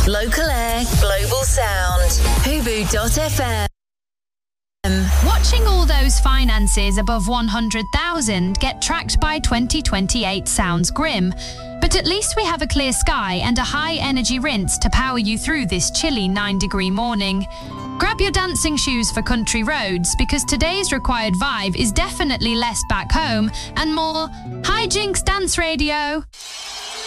Local air, global sound. Hubu.fm. Watching all those finances above 100,000 get tracked by 2028 sounds grim, but at least we have a clear sky and a high-energy rinse to power you through this chilly 9-degree morning. Grab your dancing shoes for country roads, because today's required vibe is definitely less back home and more Hijinks Dance Radio.